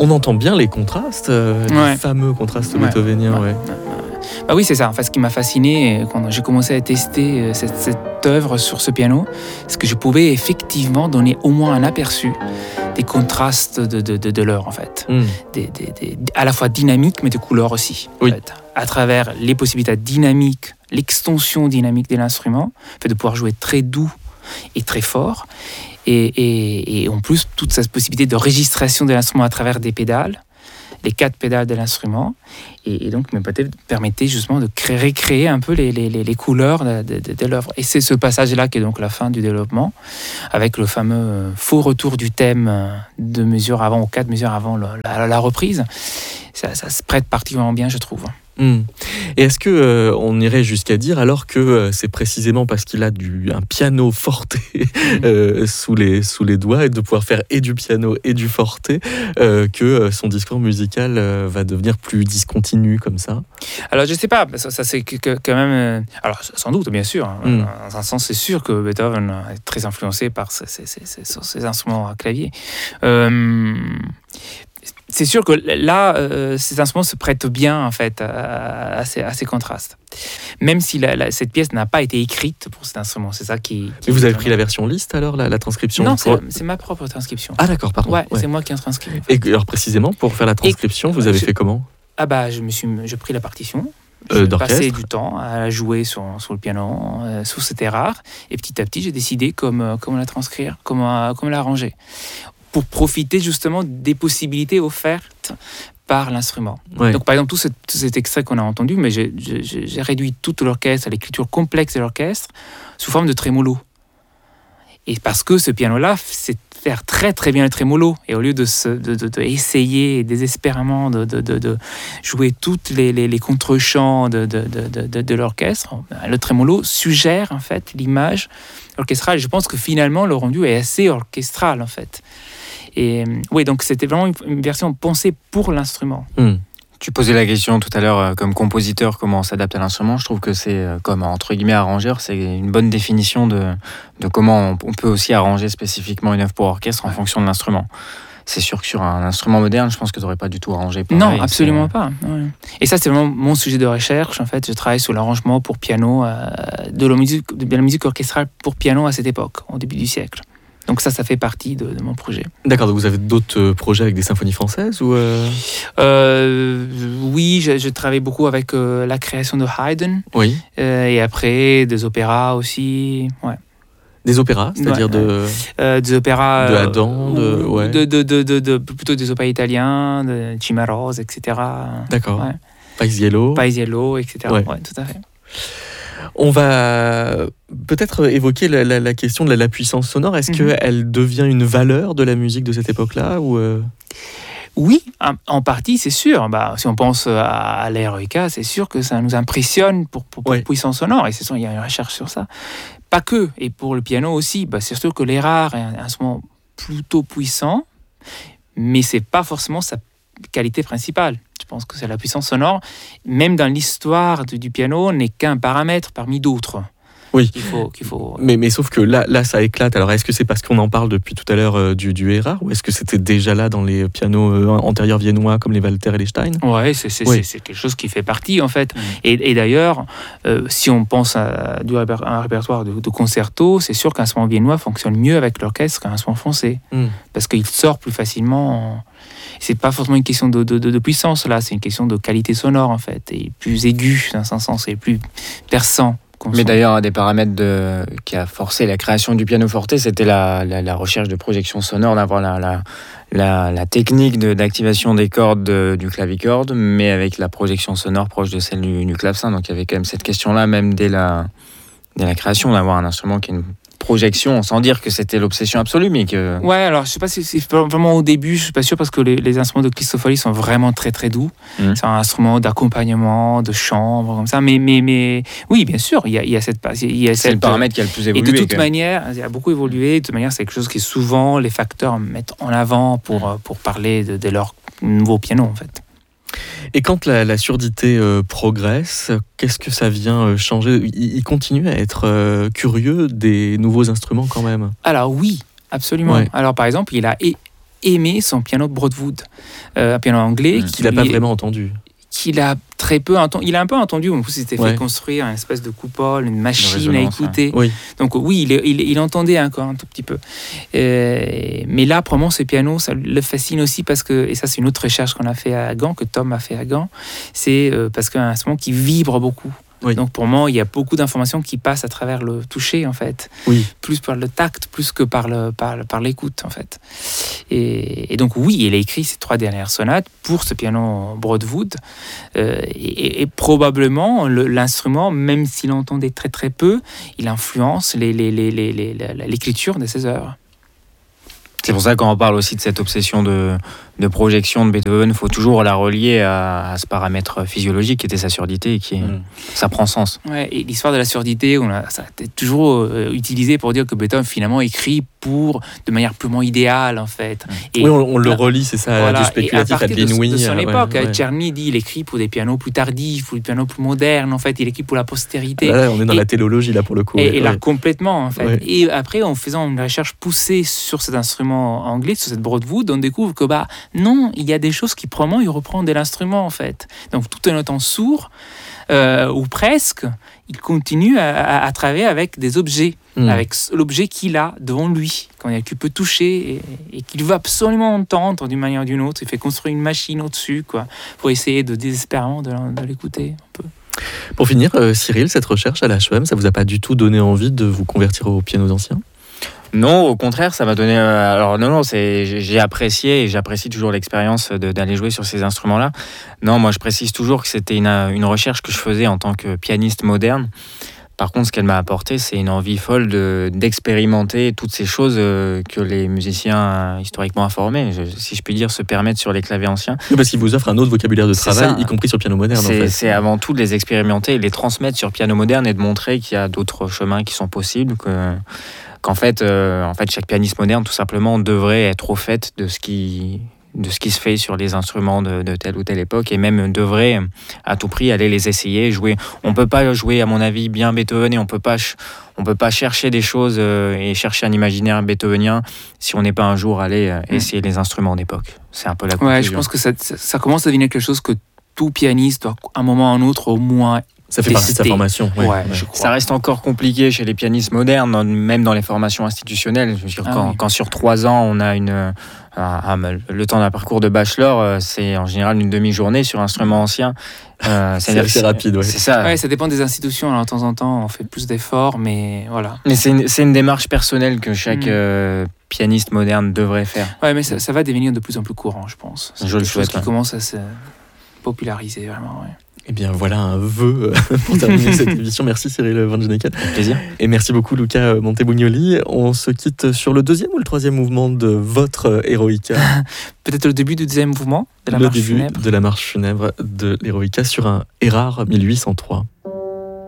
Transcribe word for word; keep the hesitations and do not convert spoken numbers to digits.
On entend bien les contrastes, euh, Ouais. les fameux contrastes Ouais. beethoveniens. Ouais. Ouais. Bah oui, c'est ça. En fait, ce qui m'a fasciné quand j'ai commencé à tester euh, cette, cette œuvre sur ce piano, c'est que je pouvais effectivement donner au moins un aperçu des contrastes de, de, de, de l'heure, en fait. Mm. Des, des, des, à la fois dynamiques, mais de couleurs aussi. Oui. En fait. À travers les possibilités dynamiques, l'extension dynamique de l'instrument, le fait de pouvoir jouer très doux et très fort. Et, et, et en plus, toute cette possibilité de registration de l'instrument à travers des pédales, les quatre pédales de l'instrument, et, et donc me permettait justement de créer, recréer un peu les, les, les couleurs de, de, de, de l'œuvre. Et c'est ce passage-là qui est donc la fin du développement, avec le fameux faux retour du thème deux mesures avant ou quatre mesures avant la, la, la reprise. Ça, ça se prête particulièrement bien, je trouve. Mmh. Et est-ce que euh, on irait jusqu'à dire alors que euh, c'est précisément parce qu'il a du, un piano forte euh, sous, les, sous les doigts et de pouvoir faire et du piano et du forte euh, que euh, son discours musical euh, va devenir plus discontinu comme ça? Alors je sais pas, ça, ça c'est que, que, quand même... Euh, alors sans doute bien sûr, Mmh. dans un sens c'est sûr que Beethoven est très influencé par ces, ces, ces, ces, ces instruments à clavier. Euh, C'est sûr que là, euh, ces instruments se prêtent bien en fait à, à, ces, à ces contrastes. Même si la, la, cette pièce n'a pas été écrite pour cet instrument, c'est ça qui. qui Mais vous avez vraiment... pris la version liste alors, la, la transcription? Non, pour... c'est, c'est ma propre transcription. Ah d'accord, pardon. Ouais, ouais. c'est moi qui ai transcrit. En Et fait. alors précisément pour faire la transcription, Et, vous avez je... fait comment? Ah bah, je me suis, j'ai pris la partition. Euh, j'ai d'orchestre. passé du temps à jouer sur, sur le piano, euh, sur cet rare, et petit à petit, j'ai décidé comment, comment la transcrire, comment, comment l'arranger, pour profiter justement des possibilités offertes par l'instrument. Ouais. Donc, par exemple, tout, ce, tout cet extrait qu'on a entendu, mais j'ai, j'ai, j'ai réduit toute l'orchestre, l'écriture complexe de l'orchestre, sous forme de trémolo. Et parce que ce piano-là, c'est faire très très bien le trémolo. Et au lieu de, se, de, de, de essayer désespérément de, de, de, de jouer toutes les, les, les contre-chants de, de, de, de, de l'orchestre, le trémolo suggère en fait l'image orchestrale. Je pense que finalement, le rendu est assez orchestral en fait. Et oui, donc c'était vraiment une version pensée pour l'instrument. Mmh. Tu posais la question tout à l'heure, euh, comme compositeur, comment on s'adapte à l'instrument. Je trouve que c'est, euh, comme entre guillemets arrangeur, c'est une bonne définition de, de comment on, on peut aussi arranger spécifiquement une œuvre pour orchestre en ouais. fonction de l'instrument. C'est sûr que sur un instrument moderne, je pense que tu n'aurais pas du tout arrangé pareil. Non, absolument c'est... pas. Ouais. Et ça, c'est vraiment mon sujet de recherche. En fait, je travaille sur l'arrangement pour piano, euh, de, la musique, de la musique orchestrale pour piano à cette époque, au début du siècle. Donc ça, ça fait partie de, de mon projet. D'accord, donc vous avez d'autres projets avec des symphonies françaises ou euh... Euh, Oui, je, je travaille beaucoup avec euh, la création de Haydn. Oui. Euh, et après, des opéras aussi. Ouais. Des opéras, c'est-à-dire ouais, de... Euh, des opéras... De Adam, de... Ouais. De, de, de, de, de, plutôt des opéras italiens, de Cimarosa, et cetera. D'accord. Ouais. Paisiello. Paisiello, et cetera. Ouais. Ouais, tout à fait. On va peut-être évoquer la, la, la question de la, la puissance sonore. Est-ce mm-hmm. qu'elle devient une valeur de la musique de cette époque-là ou euh... Oui, en partie, c'est sûr. Bah, si on pense à, à l'R E K, c'est sûr que ça nous impressionne pour, pour, pour ouais. puissance sonore. Et c'est sûr, il y a une recherche sur ça. Pas que. Et pour le piano aussi. Bah, c'est sûr que les rares est un instrument plutôt puissant, mais c'est pas forcément sa qualité principale. Je pense que c'est la puissance sonore, même dans l'histoire du, du piano, n'est qu'un paramètre parmi d'autres. Oui, qu'il faut, qu'il faut... Mais, mais sauf que là, là, ça éclate. Alors, est-ce que c'est parce qu'on en parle depuis tout à l'heure euh, du, du Erard, ou est-ce que c'était déjà là dans les pianos euh, antérieurs viennois comme les Walter et les Stein? Ouais, c'est, c'est, oui, c'est, c'est quelque chose qui fait partie, en fait. Mmh. Et, et d'ailleurs, euh, si on pense à, du réper- à un répertoire de, de concerto, c'est sûr qu'un instrument viennois fonctionne mieux avec l'orchestre qu'un instrument français, mmh. parce qu'il sort plus facilement... En... C'est pas forcément une question de, de, de, de puissance, là, c'est une question de qualité sonore, en fait, et plus aigu, dans un sens, et plus perçant. Mais d'ailleurs, un des paramètres de, qui a forcé la création du pianoforte, c'était la, la, la recherche de projection sonore, d'avoir la, la, la, la technique de, d'activation des cordes de, du clavicorde, mais avec la projection sonore proche de celle du, du clavecin. Donc il y avait quand même cette question-là, même dès la, dès la création, d'avoir un instrument qui a une projection, sans dire que c'était l'obsession absolue, mais que... Ouais, alors je sais pas si c'est vraiment au début, je suis pas sûr, parce que les, les instruments de Cristofori sont vraiment très très doux. Mmh. C'est un instrument d'accompagnement, de chambre, comme ça, mais, mais, mais oui, bien sûr, il y a, il y a cette... Il y a c'est cette, le paramètre qui a le plus évolué. Et de toute manière, il a beaucoup évolué, de toute manière, c'est quelque chose qui souvent les facteurs mettent en avant pour, mmh. pour parler de, de leur nouveau piano, en fait. Et quand la, la surdité euh, progresse, qu'est-ce que ça vient euh, changer? il, il continue à être euh, curieux des nouveaux instruments quand même? Alors oui, absolument. Ouais. Alors par exemple, il a é- aimé son piano Broadwood, euh, un piano anglais mmh. qu'il n'a pas vraiment entendu. Qu'il a très peu entendu. Il a un peu entendu, en plus il s'était ouais. fait construire une espèce de coupole, une machine à écouter. Ouais. Oui. Donc oui, il, il, il entendait encore un tout petit peu. Euh, mais là, probablement, ce piano, ça le fascine aussi parce que, et ça c'est une autre recherche qu'on a fait à Gand, que Tom a fait à Gand, c'est euh, parce qu'un instrument qui vibre beaucoup. Oui. Donc pour moi, il y a beaucoup d'informations qui passent à travers le toucher, en fait. Oui. Plus par le tact, plus que par, le, par, par l'écoute, en fait. Et, et donc oui, il a écrit ces trois dernières sonates pour ce piano Broadwood. Euh, et, et probablement, le, l'instrument, même s'il entendait très très peu, il influence les, les, les, les, les, les, l'écriture de ses œuvres. C'est pour ça qu'on en parle aussi de cette obsession de, de projection de Beethoven, il faut toujours la relier à, à ce paramètre physiologique qui était sa surdité et qui est, mmh. ça prend sens. Ouais, et l'histoire de la surdité, on a, ça a été toujours euh, utilisé pour dire que Beethoven finalement écrit pour, de manière purement idéale en fait. Et oui, on, on le relie, c'est ça, voilà, à du spéculatif, à, à de l'inouï. De, de son euh, époque, ouais, ouais. Czerny dit il écrit pour des pianos plus tardifs, pour des pianos plus modernes en fait, il écrit pour la postérité. Là, on est dans et, la théologie là pour le coup. Et, ouais, et là ouais. complètement en fait. Ouais. Et après, en faisant une recherche poussée sur cet instrument anglais, sur cette Broadwood, on découvre que bah non, il y a des choses qui probablement il reprend de l'instrument en fait. Donc tout en étant sourd euh, ou presque, il continue à, à, à travailler avec des objets, mmh. avec l'objet qu'il a devant lui, qu'il peut toucher et, et qu'il veut absolument entendre d'une manière ou d'une autre. Il fait construire une machine au-dessus, quoi, pour essayer de désespérément de, de l'écouter un peu. Pour finir, euh, Cyril, cette recherche à l'H E M, ça vous a pas du tout donné envie de vous convertir aux pianos anciens ? Non, au contraire, ça m'a donné. Euh, alors non, non, c'est j'ai, j'ai apprécié et j'apprécie toujours l'expérience de, d'aller jouer sur ces instruments-là. Non, moi, je précise toujours que c'était une, une recherche que je faisais en tant que pianiste moderne. Par contre, ce qu'elle m'a apporté, c'est une envie folle de, d'expérimenter toutes ces choses euh, que les musiciens euh, historiquement informés, je, si je puis dire, se permettent sur les claviers anciens. Oui, parce qu'ils vous offrent un autre vocabulaire de travail, ça, y compris sur piano moderne. C'est, en fait. c'est avant tout de les expérimenter et les transmettre sur piano moderne et de montrer qu'il y a d'autres chemins qui sont possibles, que qu'en fait, euh, en fait, chaque pianiste moderne, tout simplement, devrait être au fait de ce qui, de ce qui se fait sur les instruments de, de telle ou telle époque et même devrait, à tout prix, aller les essayer, jouer. On ne peut pas jouer, à mon avis, bien Beethoven et on ne peut pas, on peut pas chercher des choses euh, et chercher un imaginaire beethovenien si on n'est pas un jour allé euh, essayer mmh. les instruments d'époque. C'est un peu la conclusion. Ouais, je pense que ça, ça commence à devenir quelque chose que tout pianiste doit, à un moment ou à un autre, au moins ça fait partie de sa formation. Ouais, ouais, ouais. Je crois. Ça reste encore compliqué chez les pianistes modernes, même dans les formations institutionnelles. Je veux dire, ah, quand, oui. quand sur trois ans, on a une, un, un, le temps d'un parcours de bachelor, c'est en général une demi-journée sur instrument ancien. Euh, c'est assez rapide. Ouais. C'est ça. Ouais, ça dépend des institutions. Alors, de temps en temps, on fait plus d'efforts, mais voilà. Mais c'est une, c'est une démarche personnelle que chaque mmh. euh, pianiste moderne devrait faire. Ouais, mais ça, ça va devenir de plus en plus courant, je pense. C'est je quelque chose qui ouais. commence à se populariser, vraiment. Ouais. Eh bien, voilà un vœu pour terminer cette émission. Merci Cyril Van Genecken. Avec plaisir. Et merci beaucoup Luca Montebugnoli. On se quitte sur le deuxième ou le troisième mouvement de votre Eroica. Peut-être le début du deuxième mouvement de la le marche début funèbre. de la marche funèbre de l'Eroica sur un Erard mille huit cent trois.